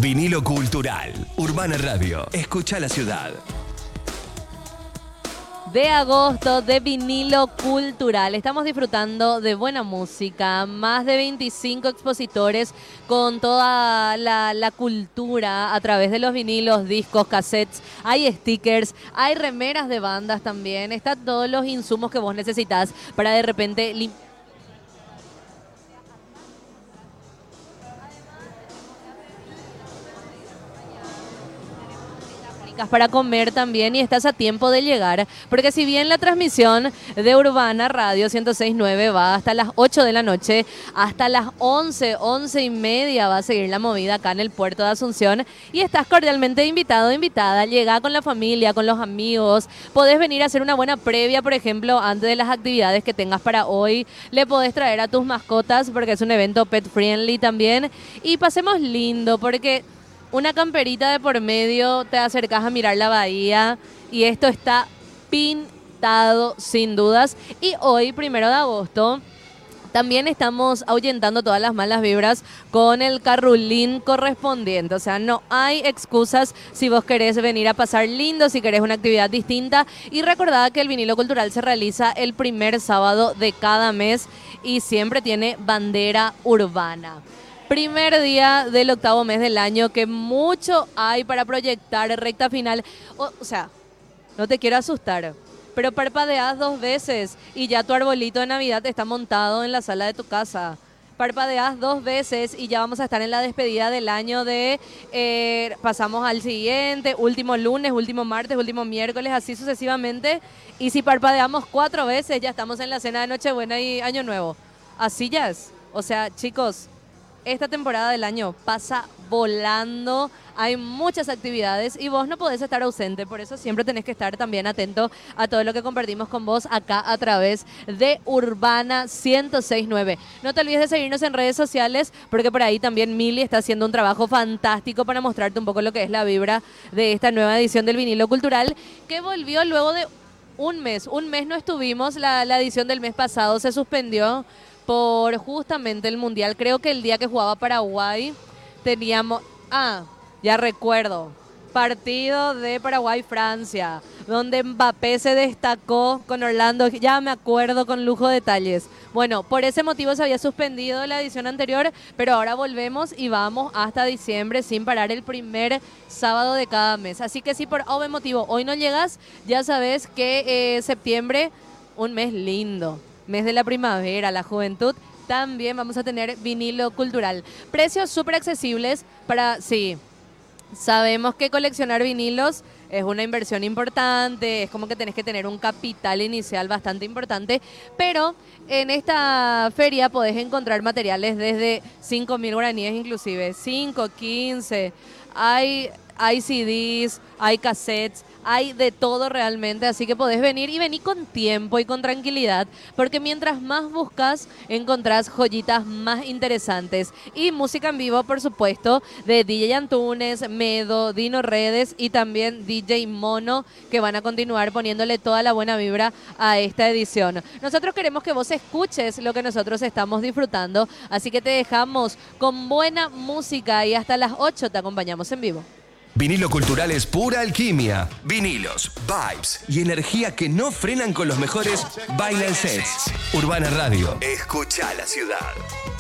Vinilo Cultural. Urbana Radio. Escucha la ciudad. De agosto de Vinilo Cultural. Estamos disfrutando de buena música, más de 25 expositores con toda la cultura a través de los vinilos, discos, cassettes, hay stickers, hay remeras de bandas también, están todos los insumos que vos necesitas para de repente para comer también y estás a tiempo de llegar, porque si bien la transmisión de Urbana Radio 106.9 va hasta las 8 de la noche, hasta las 11:30 va a seguir la movida acá en el puerto de Asunción y estás cordialmente invitado, invitada, llega con la familia, con los amigos, podés venir a hacer una buena previa, por ejemplo, antes de las actividades que tengas para hoy, le podés traer a tus mascotas porque es un evento pet friendly también y pasemos lindo porque una camperita de por medio, te acercas a mirar la bahía y esto está pintado sin dudas. Y hoy, 1 de agosto, también estamos ahuyentando todas las malas vibras con el carrulín correspondiente. O sea, no hay excusas si vos querés venir a pasar lindo, si querés una actividad distinta. Y recordad que el vinilo cultural se realiza el primer sábado de cada mes y siempre tiene bandera urbana. Primer día del 8º mes del año, que mucho hay para proyectar, recta final. O sea, no te quiero asustar, pero parpadeás 2 veces y ya tu arbolito de Navidad está montado en la sala de tu casa. Parpadeás 2 veces y ya vamos a estar en la despedida del año pasamos al siguiente, último lunes, último martes, último miércoles, así sucesivamente. Y si parpadeamos 4 veces, ya estamos en la cena de Nochebuena y Año Nuevo. Así ya es. O sea, chicos, esta temporada del año pasa volando, hay muchas actividades y vos no podés estar ausente, por eso siempre tenés que estar también atento a todo lo que compartimos con vos acá a través de Urbana 106.9. No te olvides de seguirnos en redes sociales porque por ahí también Mili está haciendo un trabajo fantástico para mostrarte un poco lo que es la vibra de esta nueva edición del Vinilo Cultural que volvió luego de un mes. Un mes no estuvimos, la edición del mes pasado se suspendió por justamente el Mundial. Creo que el día que jugaba Paraguay teníamos... ya recuerdo. Partido de Paraguay-Francia, donde Mbappé se destacó con Orlando. Ya me acuerdo con lujo de detalles. Bueno, por ese motivo se había suspendido la edición anterior, pero ahora volvemos y vamos hasta diciembre sin parar el primer sábado de cada mes. Así que si por algún motivo hoy no llegas, ya sabes que septiembre, un mes lindo. Mes de la primavera, la juventud, también vamos a tener vinilo cultural. Precios súper accesibles para, sí, sabemos que coleccionar vinilos es una inversión importante, es como que tenés que tener un capital inicial bastante importante, pero en esta feria podés encontrar materiales desde 5.000 guaraníes inclusive, 5, 15, hay CDs, hay cassettes, hay de todo realmente, así que podés venir y venir con tiempo y con tranquilidad, porque mientras más buscas, encontrás joyitas más interesantes. Y música en vivo, por supuesto, de DJ Antunes, Medo, Dino Redes y también DJ Mono, que van a continuar poniéndole toda la buena vibra a esta edición. Nosotros queremos que vos escuches lo que nosotros estamos disfrutando, así que te dejamos con buena música y hasta las 8 te acompañamos en vivo. Vinilo Cultural es pura alquimia. Vinilos, vibes y energía que no frenan con los mejores Vinyl Sets. Urbana Radio. Escucha la ciudad.